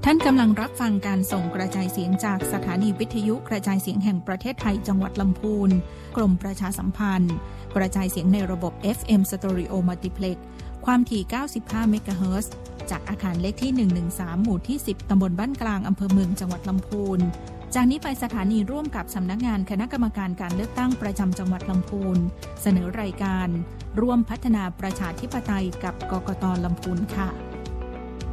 ท่านกำลังรับฟังการส่งกระจายเสียงจากสถานีวิทยุกระจายเสียงแห่งประเทศไทยจังหวัดลำพูนกรมประชาสัมพันธ์กระจายเสียงในระบบ FM Stereo Multiplex ความถี่ 95 เมกะเฮิรตซ์จากอาคารเลขที่ 113 หมู่ที่ 10 ตำบลบ้านกลางอำเภอเมืองจังหวัดลำพูนจากนี้ไปสถานีร่วมกับสำนักงานคณะกรรมการการเลือกตั้งประจำจังหวัดลำพูนเสนอรายการร่วมพัฒนาประชาธิปไตยกับกกต.ลำพูนค่ะ